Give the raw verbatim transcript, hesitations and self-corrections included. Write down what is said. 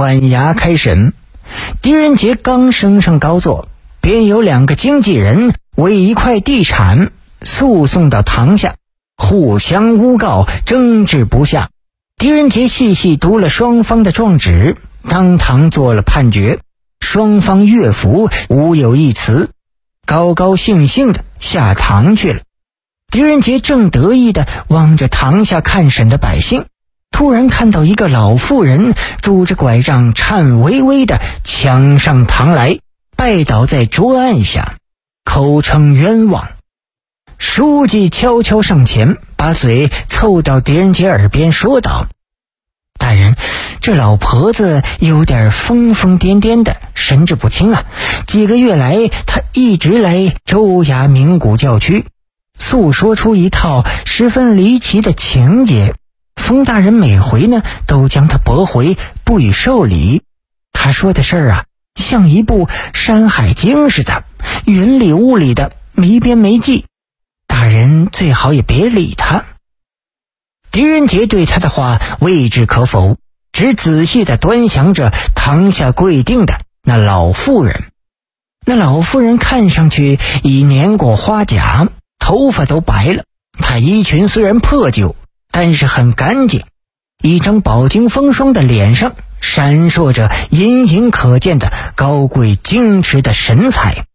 晚衙开审，狄仁杰刚升上高座，便有两个经纪人为一块地产诉讼到堂下，互相诬告，争执不下。狄仁杰细细读了双方的状纸，当堂做了判决，双方乐服，无有一词，高高兴兴地下堂去了。狄仁杰正得意地望着堂下看审的百姓，突然看到一个老妇人拄着拐杖，颤巍巍地抢上堂来，拜倒在桌案下，口称冤枉。书记悄悄上前，把嘴凑到狄仁杰耳边说道：大人，这老婆子有点疯疯癫癫的，神志不清啊。几个月来，她一直来州衙鸣鼓叫屈，诉说出一套十分离奇的情节。封大人每回呢，都将她驳回，不予受理。他说的事儿啊，像一部《山海经》似的，云里雾里的，没边没际。大人最好也别理他。狄仁杰对他的话未置可否，只仔细地端详着堂下跪定的那老妇人。那老妇人看上去已年过花甲，头发都白了。她衣裙虽然破旧，但是很干净，一张饱经风霜的脸上闪烁着隐隐可见的高贵矜持的神采。